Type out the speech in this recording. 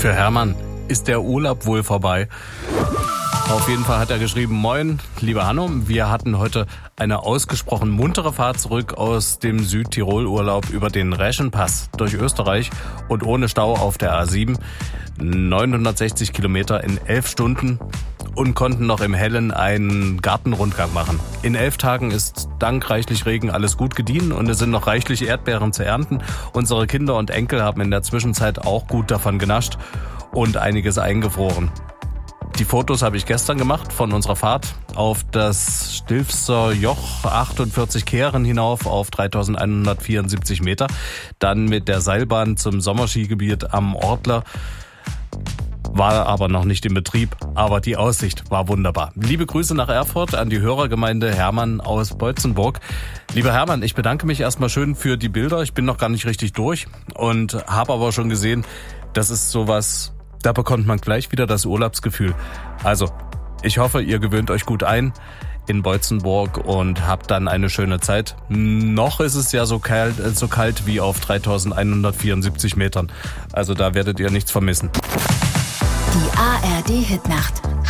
Für Hermann ist der Urlaub wohl vorbei. Auf jeden Fall hat er geschrieben: Moin, liebe Hanno, wir hatten heute eine ausgesprochen muntere Fahrt zurück aus dem Südtirol-Urlaub über den Reschenpass durch Österreich und ohne Stau auf der A7. 960 Kilometer in 11 Stunden und konnten noch im Hellen einen Gartenrundgang machen. In 11 Tagen ist dank reichlich Regen alles gut gediehen und es sind noch reichlich Erdbeeren zu ernten. Unsere Kinder und Enkel haben in der Zwischenzeit auch gut davon genascht und einiges eingefroren. Die Fotos habe ich gestern gemacht von unserer Fahrt auf das Stilfser Joch, 48 Kehren hinauf auf 3174 Meter. Dann mit der Seilbahn zum Sommerskigebiet am Ortler. War aber noch nicht in Betrieb, aber die Aussicht war wunderbar. Liebe Grüße nach Erfurt an die Hörergemeinde Hermann aus Boitzenburg. Lieber Hermann, ich bedanke mich erstmal schön für die Bilder. Ich bin noch gar nicht richtig durch und habe aber schon gesehen, das ist sowas, da bekommt man gleich wieder das Urlaubsgefühl. Also, ich hoffe, ihr gewöhnt euch gut ein in Boitzenburg und habt dann eine schöne Zeit. Noch ist es ja so kalt wie auf 3174 Metern. Also da werdet ihr nichts vermissen. Die ARD Hitnacht.